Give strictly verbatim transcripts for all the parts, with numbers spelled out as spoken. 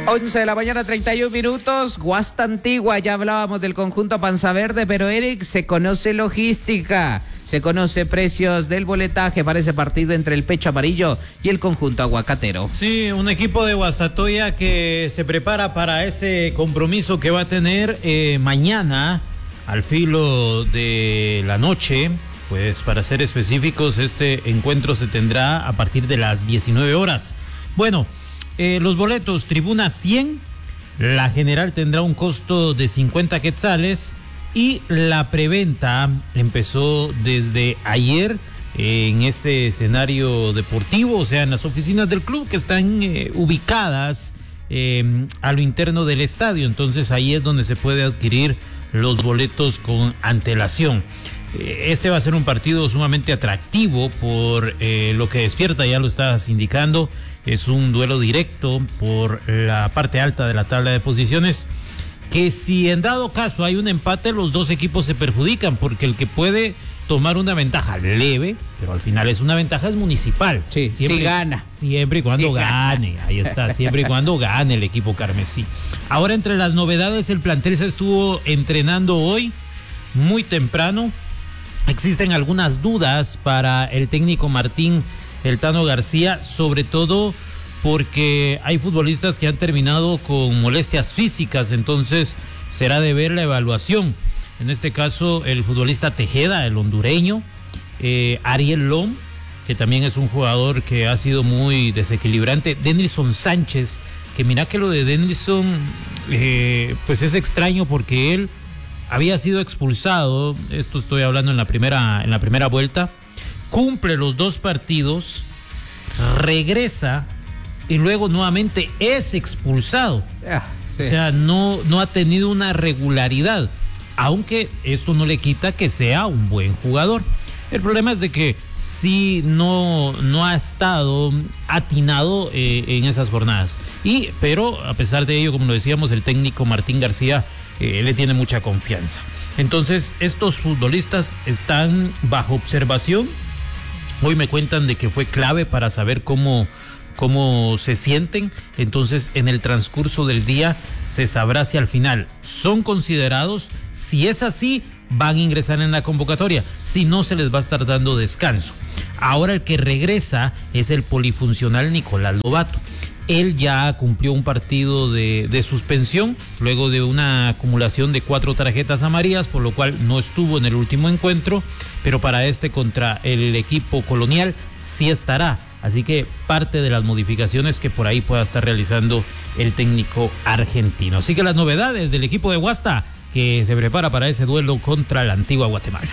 once de la mañana, treinta y un minutos. Guasta Antigua, ya hablábamos del conjunto Panza Verde, pero Eric, se conoce logística, se conoce precios del boletaje para ese partido entre el Pecho Amarillo y el conjunto aguacatero. Sí, un equipo de Guastatoya que se prepara para ese compromiso que va a tener eh, mañana al filo de la noche. Pues para ser específicos, este encuentro se tendrá a partir de las diecinueve horas. Bueno, eh, los boletos, tribuna cien, la general tendrá un costo de cincuenta quetzales y la preventa empezó desde ayer eh, en ese escenario deportivo, o sea, en las oficinas del club que están eh, ubicadas eh, a lo interno del estadio. Entonces ahí es donde se puede adquirir los boletos con antelación. Este va a ser un partido sumamente atractivo por eh, lo que despierta, ya lo estás indicando, es un duelo directo por la parte alta de la tabla de posiciones, que si en dado caso hay un empate, los dos equipos se perjudican, porque el que puede tomar una ventaja leve, pero al final es una ventaja, es Municipal. Sí, siempre, sí gana. Siempre y cuando sí gane, gana. ahí está, siempre y cuando gane el equipo carmesí. Ahora, entre las novedades, el plantel se estuvo entrenando hoy muy temprano. Existen algunas dudas para el técnico Martín El Tano García, sobre todo porque hay futbolistas que han terminado con molestias físicas, entonces será de ver la evaluación. En este caso, el futbolista Tejeda, el hondureño, eh, Ariel Lom, que también es un jugador que ha sido muy desequilibrante, Denilson Sánchez, que mira que lo de Denilson eh, pues es extraño porque él había sido expulsado, esto estoy hablando en la primera, en la primera vuelta, cumple los dos partidos, regresa y luego nuevamente es expulsado. Ah, sí. O sea, no, no ha tenido una regularidad, aunque esto no le quita que sea un buen jugador. El problema es de que sí no, no ha estado atinado eh, en esas jornadas. Y, pero a pesar de ello, como lo decíamos, el técnico Martín García Eh, le tiene mucha confianza. Entonces, estos futbolistas están bajo observación. Hoy me cuentan de que fue clave para saber cómo, cómo se sienten. Entonces, en el transcurso del día se sabrá si al final son considerados. Si es así, van a ingresar en la convocatoria. Si no, se les va a estar dando descanso. Ahora el que regresa es el polifuncional Nicolás Lobato. Él ya cumplió un partido de, de suspensión luego de una acumulación de cuatro tarjetas amarillas, por lo cual no estuvo en el último encuentro, pero para este contra el equipo Colonial sí estará. Así que parte de las modificaciones que por ahí pueda estar realizando el técnico argentino. Así que las novedades del equipo de Guasta, que se prepara para ese duelo contra la Antigua Guatemala.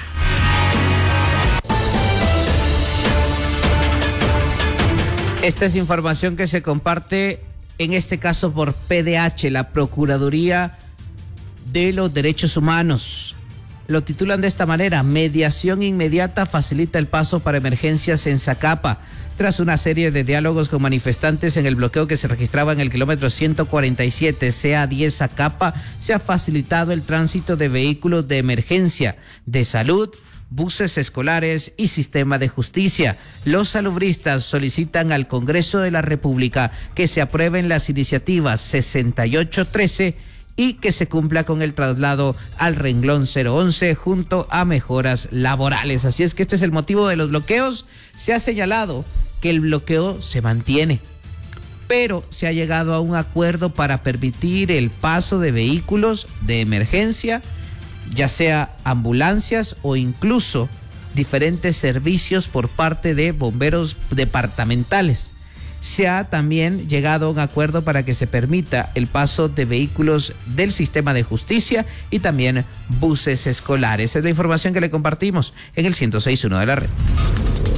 Esta es información que se comparte en este caso por P D H, la Procuraduría de los Derechos Humanos. Lo titulan de esta manera: mediación inmediata facilita el paso para emergencias en Zacapa. Tras una serie de diálogos con manifestantes en el bloqueo que se registraba en el kilómetro ciento cuarenta y siete C A diez Zacapa, se ha facilitado el tránsito de vehículos de emergencia, de salud, buses escolares y sistema de justicia. Los salubristas solicitan al Congreso de la República que se aprueben las iniciativas sesenta y ocho trece y que se cumpla con el traslado al renglón cero once junto a mejoras laborales. Así es que este es el motivo de los bloqueos. Se ha señalado que el bloqueo se mantiene, pero se ha llegado a un acuerdo para permitir el paso de vehículos de emergencia, ya sea ambulancias o incluso diferentes servicios por parte de bomberos departamentales. Se ha también llegado a un acuerdo para que se permita el paso de vehículos del sistema de justicia y también buses escolares. Es la información que le compartimos en el ciento seis punto uno de la red.